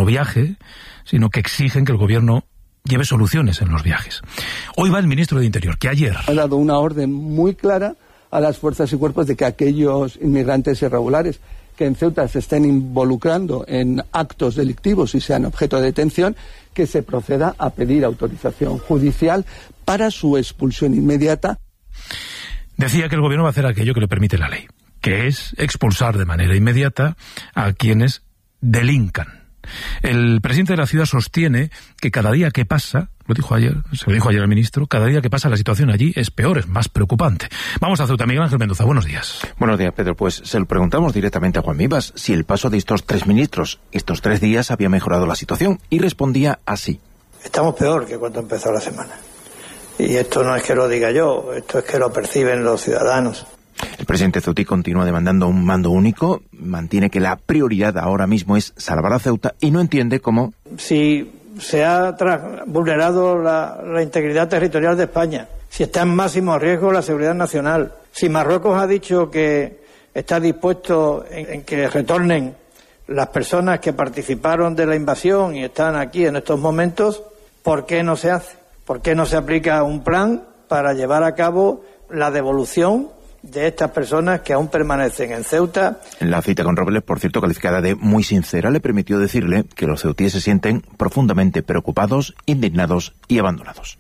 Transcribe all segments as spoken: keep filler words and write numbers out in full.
viaje, sino que exigen que el gobierno lleve soluciones en los viajes. Hoy va el ministro de Interior, que ayer ha dado una orden muy clara a las fuerzas y cuerpos de que aquellos inmigrantes irregulares que en Ceuta se estén involucrando en actos delictivos y sean objeto de detención, que se proceda a pedir autorización judicial para su expulsión inmediata. Decía que el gobierno va a hacer aquello que le permite la ley, que es expulsar de manera inmediata a quienes delincan. El presidente de la ciudad sostiene que cada día que pasa, lo dijo ayer, se lo dijo ayer al ministro, cada día que pasa la situación allí es peor, es más preocupante. Vamos a Ceuta. Miguel Ángel Mendoza, buenos días. Buenos días, Pedro. Pues se lo preguntamos directamente a Juan Vivas si el paso de estos tres ministros estos tres días había mejorado la situación, y respondía así. Estamos peor que cuando empezó la semana. Y esto no es que lo diga yo, esto es que lo perciben los ciudadanos. El presidente ceutí continúa demandando un mando único, mantiene que la prioridad ahora mismo es salvar a Ceuta y no entiende cómo... Si se ha vulnerado la, la integridad territorial de España, si está en máximo riesgo la seguridad nacional, si Marruecos ha dicho que está dispuesto en, en que retornen las personas que participaron de la invasión y están aquí en estos momentos, ¿por qué no se hace? ¿Por qué no se aplica un plan para llevar a cabo la devolución de estas personas que aún permanecen en Ceuta? En la cita con Robles, por cierto, calificada de muy sincera, le permitió decirle que los ceutíes se sienten profundamente preocupados, indignados y abandonados.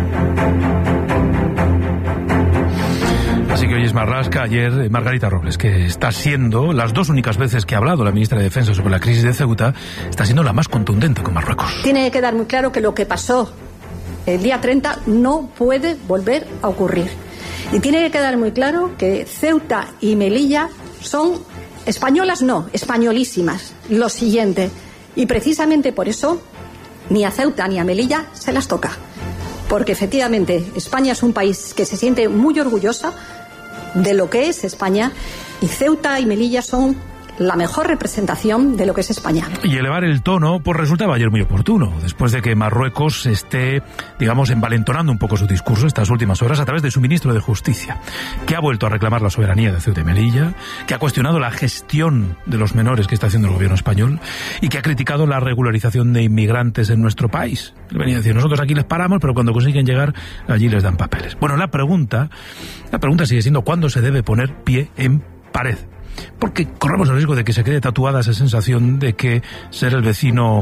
Así que hoy es Marlaska, ayer Margarita Robles, que está siendo, las dos únicas veces que ha hablado la ministra de Defensa sobre la crisis de Ceuta, está siendo la más contundente con Marruecos. Tiene que quedar muy claro que lo que pasó el día treinta no puede volver a ocurrir. Y tiene que quedar muy claro que Ceuta y Melilla son españolas, no, españolísimas. Lo siguiente. Y precisamente por eso ni a Ceuta ni a Melilla se las toca. Porque efectivamente España es un país que se siente muy orgullosa de lo que es España, y Ceuta y Melilla son la mejor representación de lo que es España. Y elevar el tono pues resultaba ayer muy oportuno, después de que Marruecos esté, digamos, envalentonando un poco su discurso estas últimas horas a través de su ministro de Justicia, que ha vuelto a reclamar la soberanía de Ceuta y Melilla, que ha cuestionado la gestión de los menores que está haciendo el gobierno español y que ha criticado la regularización de inmigrantes en nuestro país. Él venía a decir, nosotros aquí les paramos, pero cuando consiguen llegar, allí les dan papeles. Bueno, la pregunta, la pregunta sigue siendo ¿cuándo se debe poner pie en pared? Porque corremos el riesgo de que se quede tatuada esa sensación de que ser el vecino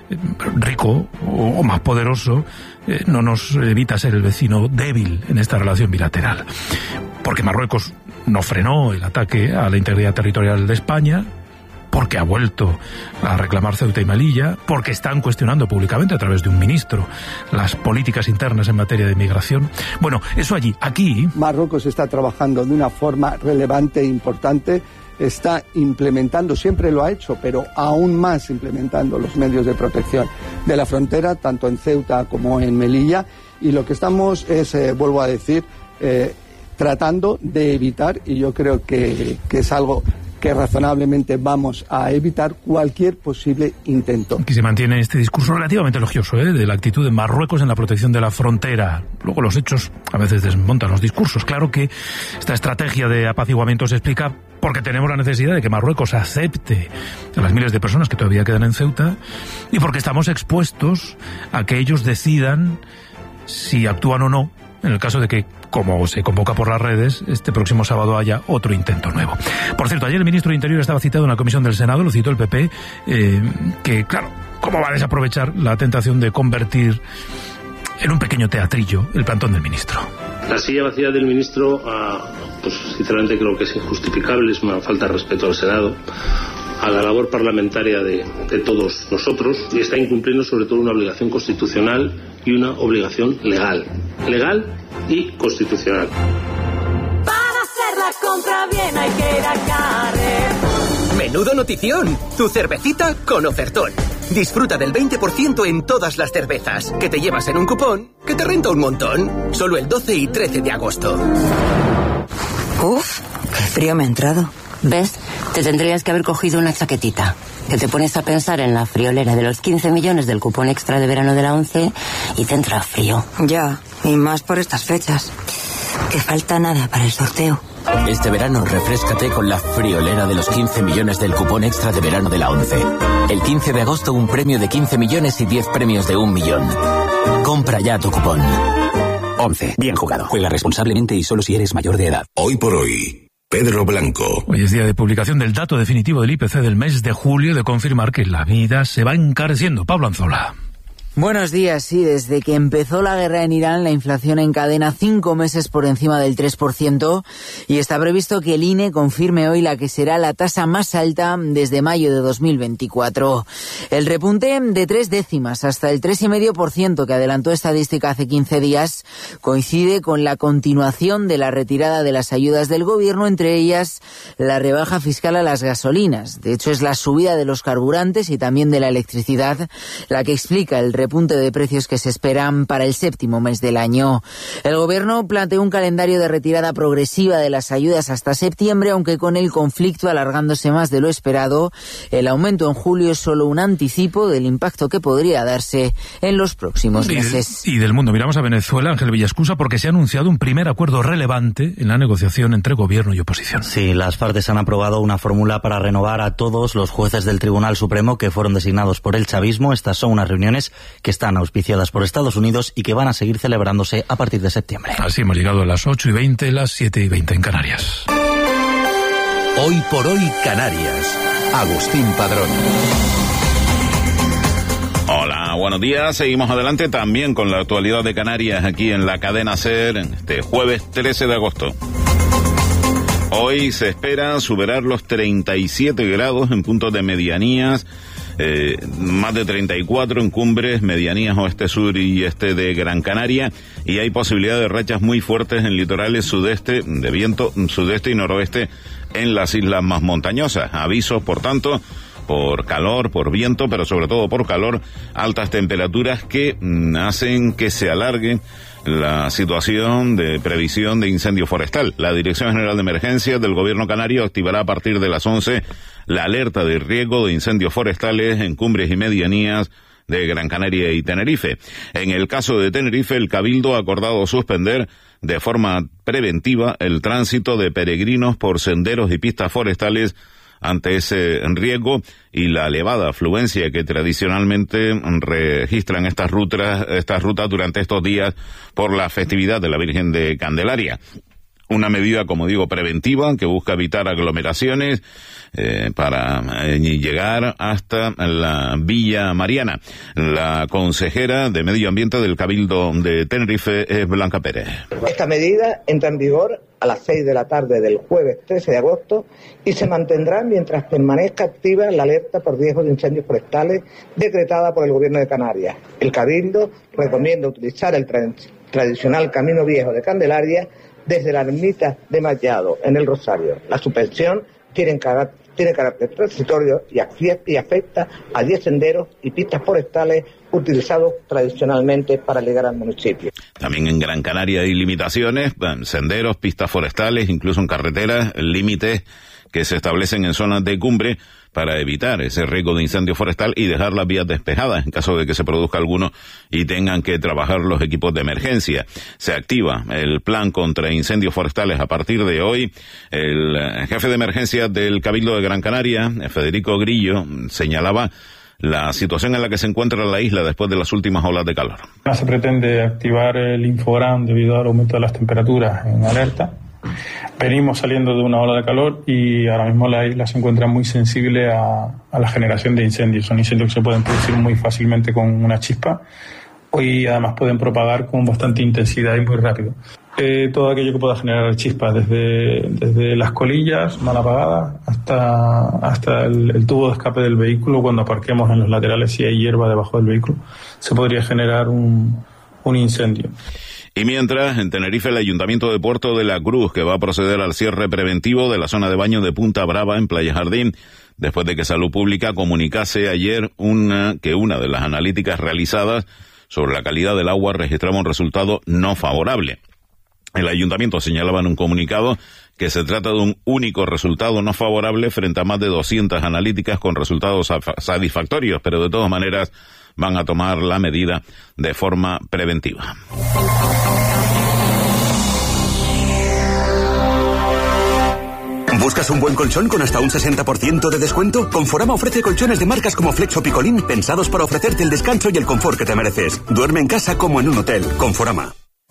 rico o más poderoso eh, no nos evita ser el vecino débil en esta relación bilateral. Porque Marruecos no frenó el ataque a la integridad territorial de España, porque ha vuelto a reclamar Ceuta y Melilla, porque están cuestionando públicamente a través de un ministro las políticas internas en materia de inmigración. Bueno, eso allí. Aquí Marruecos está trabajando de una forma relevante e importante, está implementando, siempre lo ha hecho, pero aún más implementando los medios de protección de la frontera, tanto en Ceuta como en Melilla, y lo que estamos es, eh, vuelvo a decir, eh, tratando de evitar, y yo creo que, que es algo que razonablemente vamos a evitar, cualquier posible intento. Aquí se mantiene este discurso relativamente elogioso, ¿eh?, de la actitud de Marruecos en la protección de la frontera. Luego los hechos a veces desmontan los discursos. Claro que esta estrategia de apaciguamiento se explica porque tenemos la necesidad de que Marruecos acepte a las miles de personas que todavía quedan en Ceuta, y porque estamos expuestos a que ellos decidan si actúan o no en el caso de que, como se convoca por las redes, este próximo sábado haya otro intento nuevo. Por cierto, ayer el ministro de Interior estaba citado en la comisión del Senado, lo citó el P P, eh, que, claro, ¿cómo va a desaprovechar la tentación de convertir en un pequeño teatrillo el plantón del ministro? La silla vacía del ministro, uh, pues sinceramente creo que es injustificable, es una falta de respeto al Senado, a la labor parlamentaria de, de todos nosotros, y está incumpliendo sobre todo una obligación constitucional y una obligación legal. Legal y constitucional. Para hacer la compra bien hay que ir a Carrefour. ¡Menudo notición! Tu cervecita con ofertón. Disfruta del veinte por ciento en todas las cervezas, que te llevas en un cupón que te renta un montón. Solo el doce y trece de agosto. Uf, qué frío me ha entrado. ¿Ves? Te tendrías que haber cogido una chaquetita. Que te pones a pensar en la friolera de los quince millones del cupón extra de verano de la ONCE y te entra frío. Ya, y más por estas fechas. Que falta nada para el sorteo. Este verano refréscate con la friolera de los quince millones del cupón extra de verano de la ONCE. El quince de agosto un premio de quince millones y diez premios de un millón. Compra ya tu cupón. ONCE. Bien jugado. Juega responsablemente y solo si eres mayor de edad. Hoy por hoy, Pedro Blanco. Hoy es día de publicación del dato definitivo del I P C del mes de julio, de confirmar que la vida se va encareciendo. Pablo Anzola. Buenos días. Sí, desde que empezó la guerra en Irán, la inflación encadena cinco meses por encima del tres por ciento y está previsto que el I N E confirme hoy la que será la tasa más alta desde mayo de dos mil veinticuatro. El repunte de tres décimas hasta el tres coma cinco por ciento que adelantó Estadística hace quince días coincide con la continuación de la retirada de las ayudas del gobierno, entre ellas la rebaja fiscal a las gasolinas. De hecho, es la subida de los carburantes y también de la electricidad la que explica el repunte punto de precios que se esperan para el séptimo mes del año. El gobierno planteó un calendario de retirada progresiva de las ayudas hasta septiembre, aunque con el conflicto alargándose más de lo esperado, el aumento en julio es solo un anticipo del impacto que podría darse en los próximos meses. Y del, y del mundo miramos a Venezuela, Ángel Villascusa, porque se ha anunciado un primer acuerdo relevante en la negociación entre gobierno y oposición. Sí, las partes han aprobado una fórmula para renovar a todos los jueces del Tribunal Supremo que fueron designados por el chavismo. Estas son unas reuniones que están auspiciadas por Estados Unidos y que van a seguir celebrándose a partir de septiembre. Así hemos llegado a las ocho y veinte, las siete y veinte en Canarias. Hoy por hoy Canarias. Agustín Padrón. Hola, buenos días. Seguimos adelante también con la actualidad de Canarias aquí en la cadena SER, este jueves trece de agosto. Hoy se espera superar los treinta y siete grados en puntos de medianías, eh, más de treinta y cuatro en cumbres, medianías oeste, sur y este de Gran Canaria, y hay posibilidad de rachas muy fuertes en litorales sudeste, de viento sudeste y noroeste en las islas más montañosas. Avisos, por tanto, por calor, por viento, pero sobre todo por calor, altas temperaturas que mm, hacen que se alargue la situación de previsión de incendio forestal. La Dirección General de Emergencias del Gobierno Canario activará a partir de las once la alerta de riesgo de incendios forestales en cumbres y medianías de Gran Canaria y Tenerife. En el caso de Tenerife, el Cabildo ha acordado suspender de forma preventiva el tránsito de peregrinos por senderos y pistas forestales ante ese riesgo y la elevada afluencia que tradicionalmente registran estas rutas, estas rutas durante estos días por la festividad de la Virgen de Candelaria. Una medida, como digo, preventiva que busca evitar aglomeraciones eh, para eh, llegar hasta la Villa Mariana. La consejera de Medio Ambiente del Cabildo de Tenerife es Blanca Pérez. Esta medida entra en vigor a las seis de la tarde del jueves trece de agosto y se mantendrá mientras permanezca activa la alerta por riesgo de incendios forestales decretada por el Gobierno de Canarias. El Cabildo recomienda utilizar el tra- tradicional Camino Viejo de Candelaria desde la ermita de Mallado, en el Rosario. La suspensión tiene carácter, tiene carácter transitorio y, y afecta a diez senderos y pistas forestales utilizados tradicionalmente para llegar al municipio. También en Gran Canaria hay limitaciones, senderos, pistas forestales, incluso en carreteras, límites que se establecen en zonas de cumbre para evitar ese riesgo de incendio forestal y dejar las vías despejadas en caso de que se produzca alguno y tengan que trabajar los equipos de emergencia. Se activa el plan contra incendios forestales a partir de hoy. El jefe de emergencia del Cabildo de Gran Canaria, Federico Grillo, señalaba la situación en la que se encuentra la isla después de las últimas olas de calor. Se pretende activar el Infogram debido al aumento de las temperaturas en alerta. Venimos saliendo de una ola de calor y ahora mismo la isla se encuentra muy sensible a, a la generación de incendios. Son incendios que se pueden producir muy fácilmente con una chispa y además pueden propagar con bastante intensidad y muy rápido. Eh, todo aquello que pueda generar chispas, desde, desde las colillas mal apagadas hasta, hasta el, el tubo de escape del vehículo. Cuando aparquemos en los laterales, si hay hierba debajo del vehículo, se podría generar un, un incendio. Y mientras, en Tenerife, el Ayuntamiento de Puerto de la Cruz, que va a proceder al cierre preventivo de la zona de baño de Punta Brava en Playa Jardín, después de que Salud Pública comunicase ayer una, que una de las analíticas realizadas sobre la calidad del agua registraba un resultado no favorable. El Ayuntamiento señalaba en un comunicado que se trata de un único resultado no favorable frente a más de doscientas analíticas con resultados satisfactorios, pero de todas maneras van a tomar la medida de forma preventiva. ¿Buscas un buen colchón con hasta un sesenta por ciento de descuento? Conforama ofrece colchones de marcas como Flex o Picolín pensados para ofrecerte el descanso y el confort que te mereces. Duerme en casa como en un hotel. Conforama.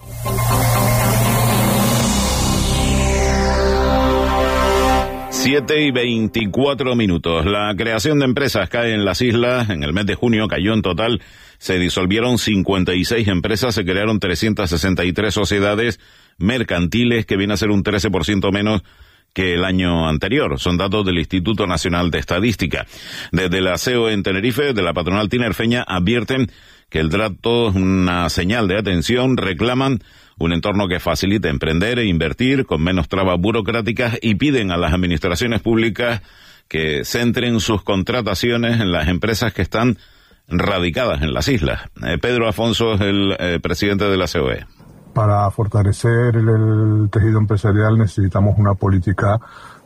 siete y veinticuatro minutos. La creación de empresas cae en las islas. En el mes de junio cayó en total. Se disolvieron cincuenta y seis empresas, se crearon trescientas sesenta y tres sociedades mercantiles, que viene a ser un trece por ciento menos que el año anterior. Son datos del Instituto Nacional de Estadística. Desde la C E O en Tenerife, de la patronal tinerfeña, advierten que el trato es una señal de atención, reclaman un entorno que facilite emprender e invertir con menos trabas burocráticas y piden a las administraciones públicas que centren sus contrataciones en las empresas que están radicadas en las islas. Eh, Pedro Afonso es el eh, presidente de la C O E. Para fortalecer el, el tejido empresarial necesitamos una política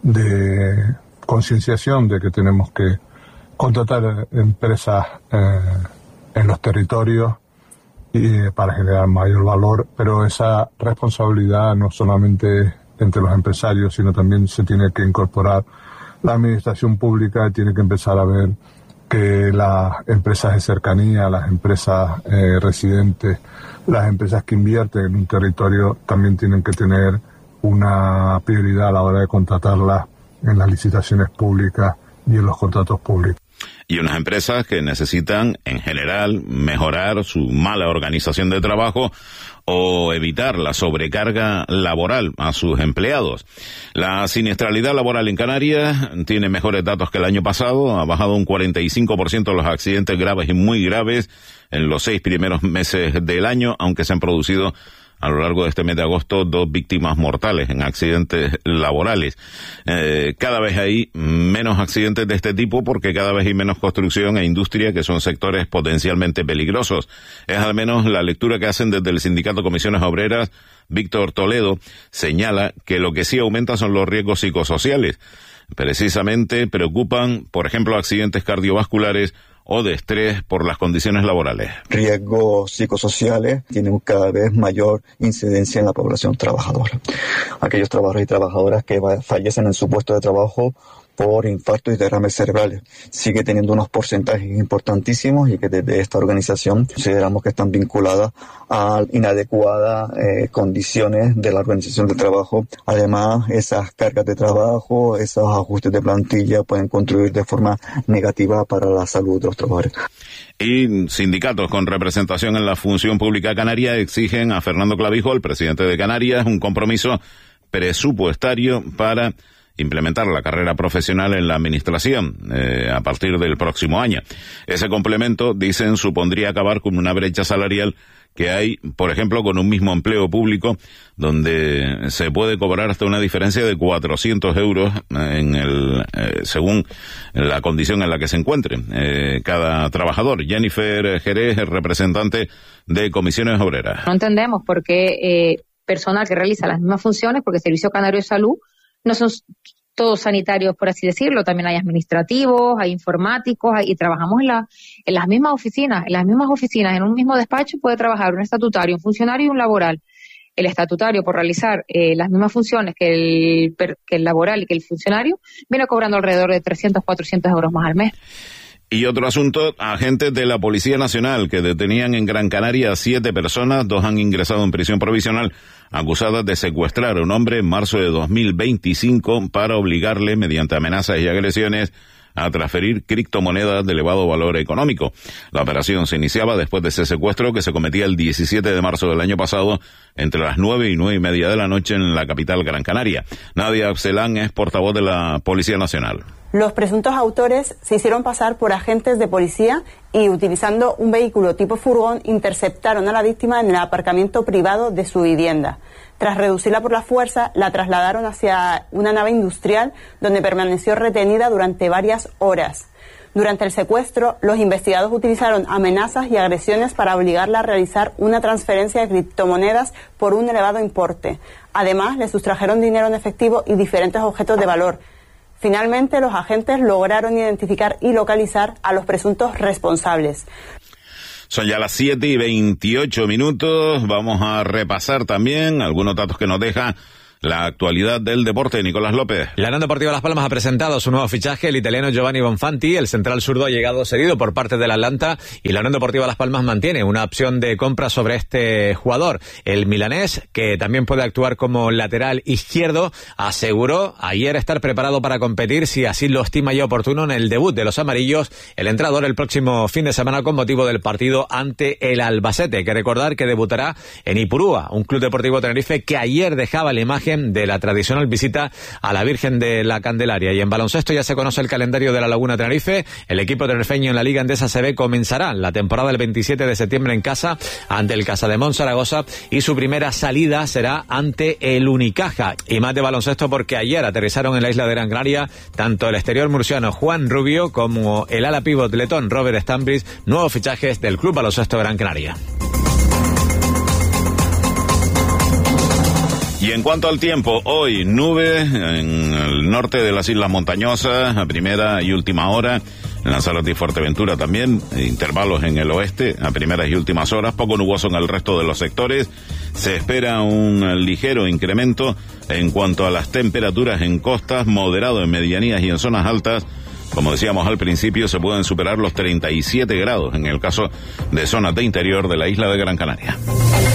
de concienciación de que tenemos que contratar empresas eh, en los territorios y eh, para generar mayor valor, pero esa responsabilidad no solamente entre los empresarios, sino también se tiene que incorporar la administración pública, tiene que empezar a ver que las empresas de cercanía, las empresas eh, residentes, las empresas que invierten en un territorio también tienen que tener una prioridad a la hora de contratarlas en las licitaciones públicas y en los contratos públicos. Y unas empresas que necesitan, en general, mejorar su mala organización de trabajo o evitar la sobrecarga laboral a sus empleados. La siniestralidad laboral en Canarias tiene mejores datos que el año pasado. Ha bajado un cuarenta y cinco por ciento los accidentes graves y muy graves en los seis primeros meses del año, aunque se han producido a lo largo de este mes de agosto dos víctimas mortales en accidentes laborales. Eh, cada vez hay menos accidentes de este tipo porque cada vez hay menos construcción e industria, que son sectores potencialmente peligrosos. Es al menos la lectura que hacen desde el sindicato Comisiones Obreras. Víctor Toledo señala que lo que sí aumenta son los riesgos psicosociales. Precisamente preocupan, por ejemplo, accidentes cardiovasculares o de estrés por las condiciones laborales. Riesgos psicosociales tienen cada vez mayor incidencia en la población trabajadora. Aquellos trabajadores y trabajadoras que fallecen en su puesto de trabajo por infartos y derrames cerebrales. Sigue teniendo unos porcentajes importantísimos y que desde esta organización consideramos que están vinculadas a inadecuadas eh, condiciones de la organización del trabajo. Además, esas cargas de trabajo, esos ajustes de plantilla pueden contribuir de forma negativa para la salud de los trabajadores. Y sindicatos con representación en la función pública canaria exigen a Fernando Clavijo, el presidente de Canarias, un compromiso presupuestario para implementar la carrera profesional en la administración eh, a partir del próximo año. Ese complemento, dicen, supondría acabar con una brecha salarial que hay, por ejemplo, con un mismo empleo público, donde se puede cobrar hasta una diferencia de cuatrocientos euros en el, eh, según la condición en la que se encuentre eh, cada trabajador. Jennifer Jerez, representante de Comisiones Obreras. No entendemos por qué eh, personal que realiza las mismas funciones, porque el Servicio Canario de Salud no son todos sanitarios, por así decirlo, también hay administrativos, hay informáticos, hay, y trabajamos en, la, en las mismas oficinas, en las mismas oficinas, en un mismo despacho puede trabajar un estatutario, un funcionario y un laboral. El estatutario, por realizar eh, las mismas funciones que el, que el laboral y que el funcionario, viene cobrando alrededor de trescientos, cuatrocientos euros más al mes. Y otro asunto, agentes de la Policía Nacional que detenían en Gran Canaria a siete personas, dos han ingresado en prisión provisional, acusadas de secuestrar a un hombre en marzo de dos mil veinticinco para obligarle, mediante amenazas y agresiones, a transferir criptomonedas de elevado valor económico. La operación se iniciaba después de ese secuestro que se cometía el diecisiete de marzo del año pasado entre las nueve y nueve y media de la noche en la capital Gran Canaria. Nadia Abselán es portavoz de la Policía Nacional. Los presuntos autores se hicieron pasar por agentes de policía y, utilizando un vehículo tipo furgón, interceptaron a la víctima en el aparcamiento privado de su vivienda. Tras reducirla por la fuerza, la trasladaron hacia una nave industrial donde permaneció retenida durante varias horas. Durante el secuestro, los investigados utilizaron amenazas y agresiones para obligarla a realizar una transferencia de criptomonedas por un elevado importe. Además, le sustrajeron dinero en efectivo y diferentes objetos de valor. Finalmente, los agentes lograron identificar y localizar a los presuntos responsables. Son ya las siete y veintiocho minutos. Vamos a repasar también algunos datos que nos deja la actualidad del deporte. Nicolás López. La Unión Deportiva Las Palmas ha presentado su nuevo fichaje, el italiano Giovanni Bonfanti. El central zurdo ha llegado cedido por parte del Atlanta y la Unión Deportiva Las Palmas mantiene una opción de compra sobre este jugador. El milanés, que también puede actuar como lateral izquierdo, aseguró ayer estar preparado para competir si así lo estima ya oportuno en el debut de los amarillos, el entrenador el próximo fin de semana con motivo del partido ante el Albacete. Hay que recordar que debutará en Ipurúa, un club deportivo Tenerife que ayer dejaba la imagen de la tradicional visita a la Virgen de la Candelaria. Y en baloncesto ya se conoce el calendario de la Laguna Tenerife. El equipo tenerifeño en la Liga Endesa C B comenzará la temporada el veintisiete de septiembre en casa ante el Casademont Zaragoza y su primera salida será ante el Unicaja. Y más de baloncesto porque ayer aterrizaron en la isla de Gran Canaria tanto el exterior murciano Juan Rubio como el ala pívot letón Robert Stambris, nuevos fichajes del Club Baloncesto Gran Canaria. Y en cuanto al tiempo, hoy nube en el norte de las Islas Montañosas, a primera y última hora, en Lanzarote y Fuerteventura también, intervalos en el oeste, a primeras y últimas horas, poco nuboso en el resto de los sectores. Se espera un ligero incremento en cuanto a las temperaturas en costas, moderado en medianías y en zonas altas. Como decíamos al principio, se pueden superar los treinta y siete grados en el caso de zonas de interior de la isla de Gran Canaria.